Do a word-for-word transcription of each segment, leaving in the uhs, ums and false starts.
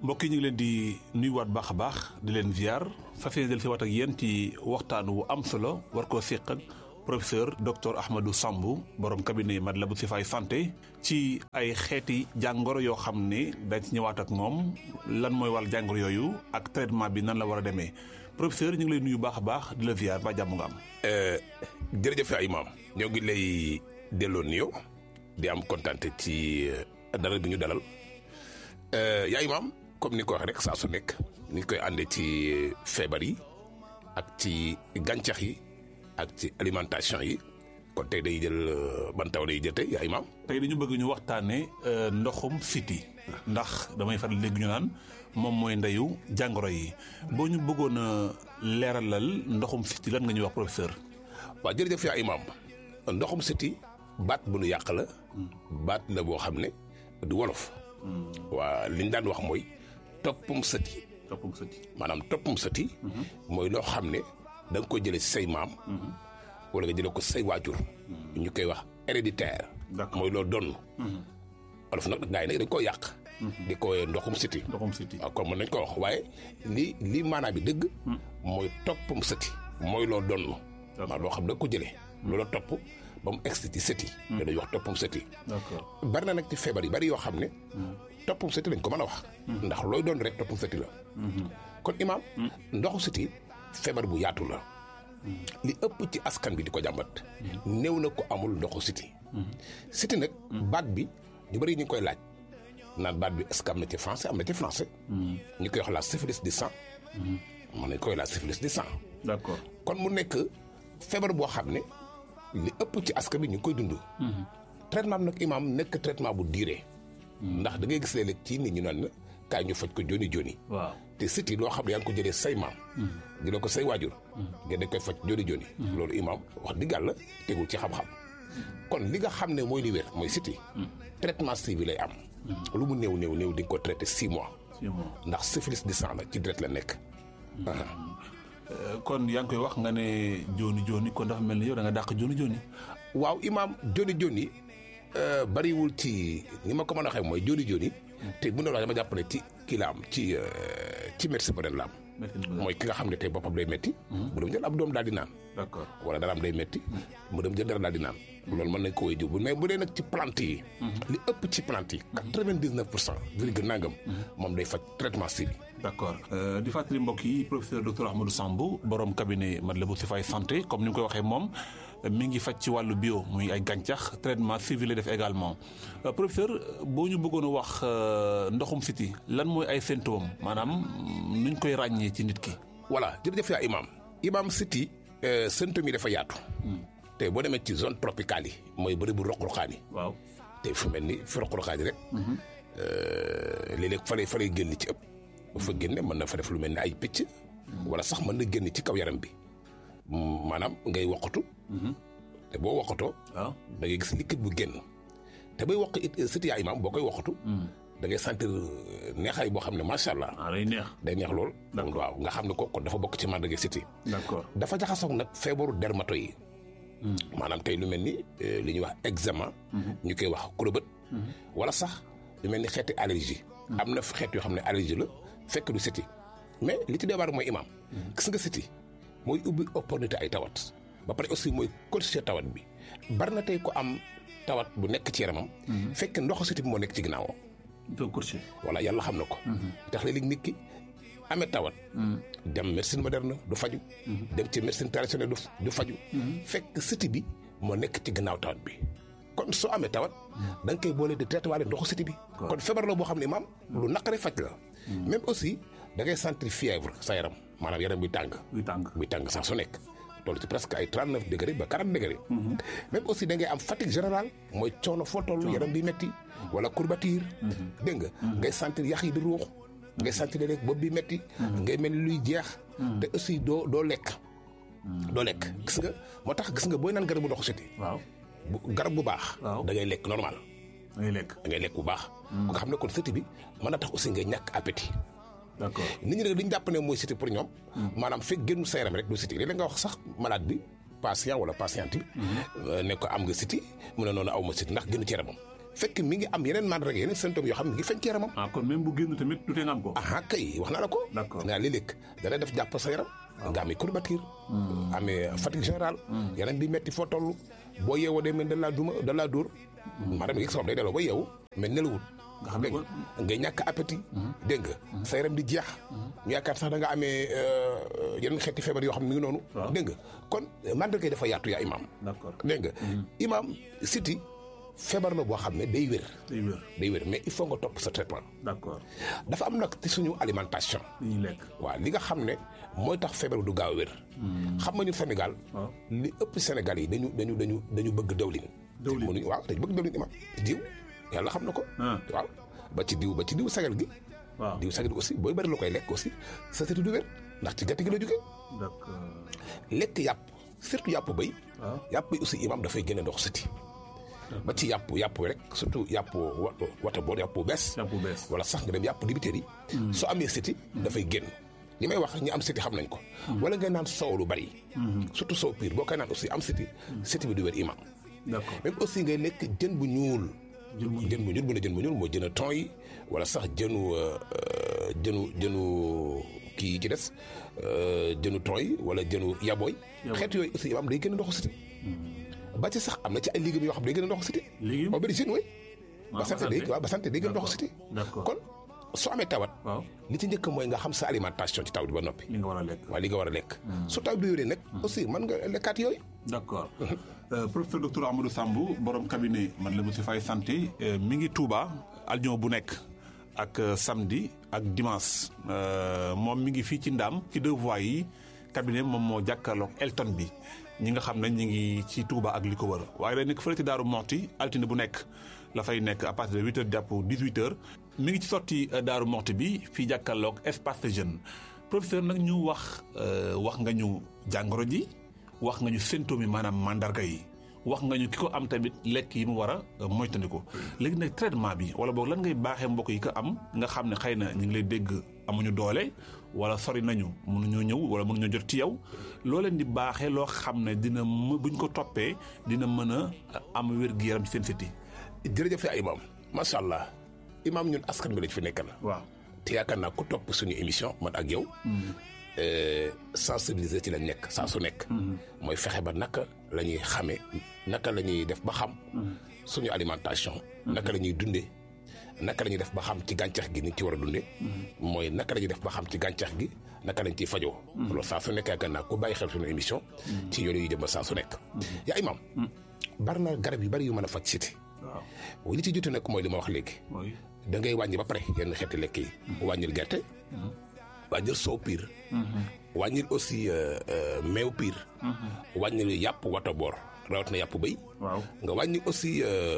mbokk yi ñu ngi leen di nuyuwaat baax a baax di leen ziar fas yéene del si waat ak yéen ci waxtaan wu am solo war koo séq ak professeur docteur Ahmadou Samb borom cabinet Matlaboul Chifaay santé ci ay xeeti jàngoro yoo xam ne dañ ci ñëwaat ak moom lan mooy wàll jàngoro yooyu ak traitement bi nan la war a demee professeur ñu ngi lay nuyu baax a baax di la ziar ba jàmm nga am. jërëjëf ay maam ñoo ngi lay delloo nuyoo di am kontaante ci dalal bi ñu dalal yaay maam comme ni ko waxee rek saa su nekk ni koy àndee ci feebar yi ak ci gàncax yi ak ci alimentation yi kon tey day jël ban taw day jël tey yaay maam. tey dañu bëgg ñu waxtaanee ndoxum siti ndax damay faral léegi ñu naan moom mooy ndeyu jàngoro yi boo ñu bëggoon a leeralal ndoxum siti lan nga ñuy wax professeur. waaw jërëjëf yaay maam ndoxum siti baat bu nu yàq la baat la boo xam ne du wolof. waa li ñu daan wax mooy toppum sëti. toppum sëti maanaam toppum sëti. mooy loo xam ne da nga ko jëlee ci say maam. wala nga jëlee ko say waajur. ñu koy wax héréditaire. mooy loo donn. wolof nag gars yi nag dañ koo yàq. di ko ndoxum siti. ndoxum siti waaw kon mën nañ ko wax waaye li li maanaam bi dëgg. mooy toppum sëti. mooy loo donn. maanaam loo xam da nga ko jëlee. loola topp ba mu egsi ci sëti. te dañuy wax toppum sëti. d'accord bari na nag ci feebar yi bari yoo xam ne. toppum sëti lañ ko mën a wax. ndax looy doon rek toppum sëti la. kon imaam. ndoxu sëti feebar bu yaatu la. li ëpp ci askan bi di ko jàmbat. néew na ko amul ndoxu sëti. sëti nag. baat bi ñu bari ñu ngi koy laaj. naan baat bi est-ce que am na ci français am na ci français. ñu koy wax la syphilis du sang. mën nañ koy la syphilis du sang. d'accord kon mu nekk feebar boo xam ne li ëpp ci askan bi ñu ngi koy dund. traitement bi nag imaam nekk traitement bu diire. ndax da ngay gis léeg-léeg ci nit ñu naan la kaay ñu faj ko joni joni. waaw te siti loo xam ne yaa ngi ko jëlee say maam. jëlee ko say waajur. nga dañ koy faj joni joni. loolu imaam wax dëgg yàlla tegul ci xam-xam. kon li nga xam ne mooy li wér mooy siti. traitement suivi lay am. lu mu néew néew néew di nga ko traité six mois. six mois ndax syphilis du sang la ci deret la nekk. kon yaa ngi koy wax nga ne joni joni kon dafa mel ni yow da nga dàq joni joni. waaw imaam joni joni bariwul ci ni ma ko mën a waxee mooy joni joni. te bu ñu la waxee dama jàpp ne ci kii la am ci ci médecine moderne la am. mooy ki nga xam ne tey boppam day métti. mu dem jël ab doom daal di naan. d'accord wala dara am day métti. mu dem jël dara daal di naan. loolu mën nañ ko woy jiw mais bu dee nag ci plante yi. li ëpp ci plante yi. quatre-vingt-dix-neuf pour cent virgule nangam. moom day faj traitement suivi. d'accord di fàttali mbokk yi professeur docteur Ahmadou Samb borom cabinet Matlaboul Chifaay santé comme ni nga koy waxee moom mi ngi faj ci wàllu bio muy ay gàncax traitement suivi la def également professeur boo ñu bëggoon a wax ndoxum siti lan mooy ay symptômes maanaam nuñ koy ràññee ci nit ki. voilà jërëjëf yaa imaam imaam siti symptômes yi dafa yaatu. te boo demee ci zone tropicale yi mooy bëri bu roq-roqaan yi. waaw te fu mel ni fi roq-roqaan yi rek. léeg-léeg fa lay fa lay génn ci ëpp. bu fa génne mën na fa def lu mel ni ay picc. wala sax mën na génn ci kaw yaram bi. maanaam ngay woqatu. te boo woqatoo. waaw da ngay gis liquide bu génn. te bay woq it siti yaa imaam boo koy woqatu. da ngay sentir neexaay boo xam ne macha allah. ah day neex day neex lool. d'accord waaw nga xam ne ko kon dafa bokk ci màndarga siti. d'accord dafa jaxasoog nag feebaru dermato yi. maanaam tey lu mel ni li ñuy wax eczéma. ñu koy wax kurobët. wala sax lu mel ni xeeti allergie. am na xeet yoo xam ne allergie la fekk du siti mais li ci débar mooy imaam. gis nga siti mooy ubbi opportunité ay tawat. ba pare aussi mooy corriger tawat bi bari na tey ko am tawat bu nekk ci yaramam. fekk ndoxu siti bi moo nekk ci ginnaawam. doo corriger. voilà yàlla xam na ko. tax léeg-léeg nit ki amee tawat. dem médecine moderne du faju. dem ci médecine traditionnelle du du faju. fekk siti bi moo nekk ci ginnaaw tawat bi. kon soo amee tawat. da nga koy boole di traité waale ndoxu siti bi. kon feebar la boo xam ne maam lu naqaree faj la. même aussi da ngay sentir fièvre sa yaram maanaam yaram bi tàng. buy tàng buy tàng sax su nekk. toll ci presque ay trente-neuf degré ba quarante degré. même aussi da ngay am fatigue générale mooy coono foo toll yaram bi metti wala courbature. dégg nga ngay sentir yax yi di ruux. ngay sentir rek bopp bi metti ngay mel ni luy jeex. te aussi doo doo lekk. doo lekk gis nga moo tax gis nga booy naan garabu ndoxu siti. waaw bu garab bu baax. waaw da ngay lekk normal. da ngay lekk da ngay lekk bu baax. ko nga xam ne kon siti bi mën na tax aussi ngay ñàkk appétit. d'accord nit ñi nag dañu jàpp ne mooy siti pour ñoom. maanaam fekk génnu sa yaram rek du siti léeg-léeg nga wax sax malade bi patient wala patiente bi. ne ko am nga siti mu ne noonu aw ma siti ndax génnu ci yaramam. fekk mi ngi am yeneen mandarga yeneen symptômes yoo xam ne mi ngi feeñ ci yaramam. ah kon même bu génn tamit du tee nga am ko. ah kay wax naa la ko. d'accord nga léeg-léeg dana def jàpp sa yaram. nga amee courbature. amee fatigue générale. yaram bi metti foo toll. boo yeewoo day mel da laa duma da laa dóor. maanaam yëg sa bopp day delloo ba yeewu mais nelawut. nga xam ne dégg nga ngay ñàkk appétit. dégg nga sa yaram di jeex. ñu yaakaar sax da nga amee yeneen xeeti feebar yoo xam ne mi ngi noonu. dégg nga kon mandarga yi dafa yaatu yaa imaam. d'accord dégg nga imaam siti feebar la boo xam ne day wér. day wér day wér mais il faut nga topp sa traitement. d'accord dafa am nag ci suñu alimentation. li ñuy lekk. waaw li nga xam ne mooy tax feebar du gaaw a wér. xam nga ñu Sénégal. li ëpp Sénégal yi dañu dañu dañu dañu bëgg dawlin. dawlin mënuñu waaw dañu bëgg dawlin imaam diw yàlla xam na ko. waaw ba ci diw ba ci diw sagal gi. waaw diw sagal gi aussi booy bëri la koy lekk aussi sa siti du wér ndax ci gerte gi la jógee. d'accord lekk yàpp surtout yàpp béy. waaw yàpp bi aussi imaam dafay génne ndox siti ba ci yàpp yàpp rek surtout yàpp wa wata boor yàpp bu bees. yàpp bu bees wala sax nga dem yàpp dibiteer yi. soo amee siti dafay génn. li may wax ñi am siti xam nañ ko. wala ngay naan soow lu bari. surtout soow piir boo koy naan aussi am siti siti bi du wér imaam. d'accord même aussi ngay lekk jën bu ñuul. jën bu ñuul bu ne jën bu ñuul moo jën a ton yi wala sax jënu jënu jënu kii yi ci des jënu ton yi wala jënu yabooy. xeet yooyu aussi imaam day génn ndoxu siti ba ci sax am na ci ay légumes yoo xam ne day gën a ndox siti. légumes aubergine oui. ba sant day waaw ba sant day gën a ndox siti. d'accord kon soo amee tawat. waaw li ci njëkk mooy nga xam sa alimentation ci taw bi ba noppi. li nga war a lekk waaw li nga war a lekk. su taw bi wéree nag. aussi mën nga lekkaat yooyu. d'accord professeur docteur Ahmadou Samb borom cabinet Matlaboul Chifaay santé mi ngi Touba aljuma bu nekk ak samedi ak dimanche moom mi ngi fii ci Ndaam ci deux voies yi cabinet moom moo jàkkaarloog Elton bi. ñi nga xam ne ñi ngi ci Touba ak li ko wër waaye day nekk fële ci Daaru Moxti altine bu nekk la fay nekk à partir de huit heures jàpp dix-huit heures mi ngi ci sorti Daaru Moxti bi fii jàkkaarloog espace de jeune professeur nag ñu wax wax nga ñu jàngoro ji wax nga ñu symptômes yi maanaam mandarga yi wax nga ñu ki ko am tamit lekk yi mu war a moytandiku léegi nag traitement bi wala boog lan ngay baaxee mbokk yi ko am nga xam ne xëy na ñu ngi lay dégg amuñu doole wala sori nañu mënuñoo ñëw wala mënuñoo jot ci yow loo leen di baaxee loo xam ne dina m buñ ko toppee dina mën a am wér-gu-yaram ci seen siti. jërëjëf ay imaam macha allah imaam ñun askan bi lañ fi nekkal. waaw te yaakaar naa ku topp suñu émission man ak yow. sensibiliser ci lañ nekk saa su nekk. mooy fexe ba naka la ñuy xamee naka la ñuy def ba xam. suñu alimentation. naka la ñuy dundee. naka la ñuy def ba xam ci gàncax gi ni ci war a dundee. mooy naka la ñuy def ba xam ci gàncax gi naka lañ ciy fajoo. loolu saa su nekk yaakaar naa ku bàyyi xel suñu émission. ci yooyu yu jëm ba saa su nekk. yaa imaam. bari na garab yu bari yu mën a faj siti. waaw li ci jotu nag mooy li ma wax léegi. da ngay wàññi ba pare yenn xeeti lekk yi. wàññil gerte. wàññil soow piir. wàññil aussi meew piir. wàññil yàpp wata boor rawat na yàpp béy. waaw nga wàññi aussi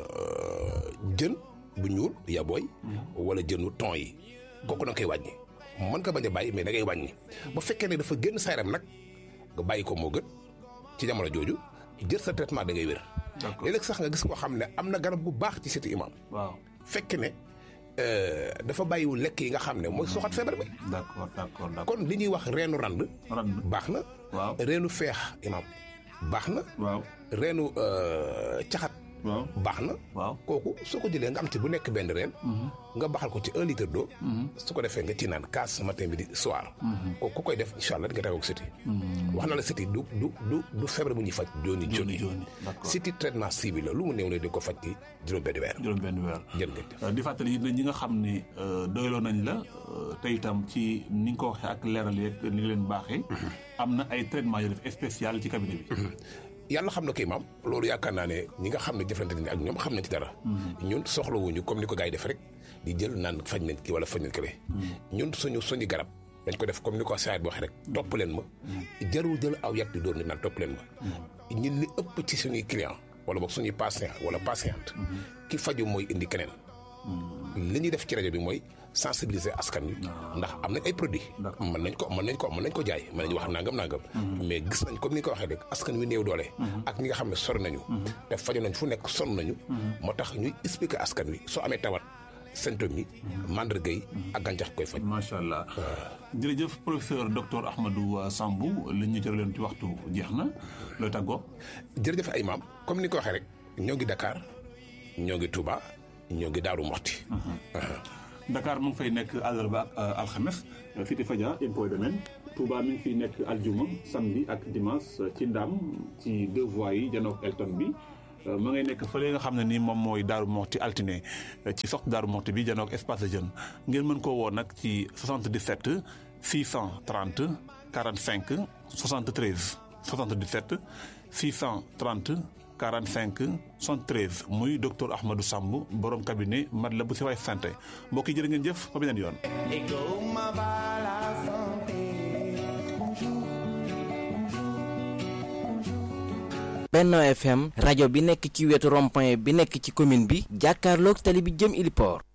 jën bu ñuul yabooy. wala jënu ton yi. kooku da nga koy wàññi. mën nga bañ a bàyyi mais da ngay wàññi. bu fekkee ne dafa génn sa yaram nag nga bàyyi ko moo gën ci jamono jooju jël sa traitement da ngay wér. d'accord léeg-léeg sax nga gis koo xam ne am na garab bu baax ci siti imaam. waaw fekk ne dafa bàyyiwul lekk yi nga xam ne mooy soxat feebar bi. d'accord d'accord d'accord kon li ñuy wax reenu rand. rand baax na. waaw reenu feex imaam baax na. waaw reenu caxat. waaw baax na. waaw kooku soo ko jëlee nga am ci bu nekk benn reen. nga baxal ko ci un litre d'eau. su ko defee nga ci naan kaas matin midi soir. kooku ku koy def incha allah di nga tawoo ak siti. wax na la siti du du du du feebar bu ñuy faj. jooni jooni siti traitement ciblé la lu mu néew ne di ko faj ci juróom-benn weer. juróom-benn weer jërëjëf. di fàttali it ne ñi nga xam ne doyloo nañ la te itam ci ni nga ko waxee ak leeral yeeg ni nga leen baaxee. am na ay traitement yu def spécial ci cabinet bi. yàlla xam na kay maam loolu yaakaar naa ne ñi nga xam ne jëflante nañ ak ñoom xam nañ ci dara. ñun soxlawuñu comme ni ko gars yi def rek di jël naan faj nañ ki wala faj nañ kële. ñun suñu suñu garab dañ ko def comme ni ko saayit boo waxee rek. topp leen ma. jarul jël aw yat di doon naan topp leen ma. ñun li ëpp ci suñuy client wala boog suñuy patient wala patiente. ki faju mooy indi keneen. li ñuy def ci rajo bi mooy sensibiliser askan wi. ndax am nañ ay produits. mën nañ ko mën nañ ko mën nañ ko jaay mën nañu wax nangam nangam. mais gis nañ comme ni nga ko waxee rek askan wi néew doole. ak ñi nga xam ne sori nañu. te faju nañ fu nekk sonn nañu. moo tax ñuy expliquer askan wi soo amee tawat symptômes yi. mandarga yi ak gàncax koy faj. macha allah jërëjëf professeur docteur Ahmadou Samb li ñu jëlee leen ci waxtu jeex na looy tàggoo. jërëjëf ay maam comme ni nga ko waxee rek ñoo ngi Dakar ñoo ngi Touba ñoo ngi Daaru Moxti. Dakar mu ngi fay nekk àllarba ak alxames Cité Fadia impôt domaine Touba mi ngi fiy nekk aljuma samedi ak dimanche ci Ndam ci deux voies yi janook Elton bi ma ngay nekk fële nga xam ne nii moom mooy Daaru Moxti altine ci sox Daaru Moxti bi janook espace de jeune ngeen mën koo woo nag ci soixante-dix-sept six cent trente quarante-cinq soixante-treize soixante-dix-sept six cent trente quarante-cinq soixante-treize muy docteur Ahmadou Samb borom cabinet Matlaboul Chifaay santé mbokk yi jërë ngeen jëf ba beneen yoon. Benno F M rajo bi nekk ci wetu rond-point bi nekk ci commune bi jàkkaarloog tali bi jëm Ili Port.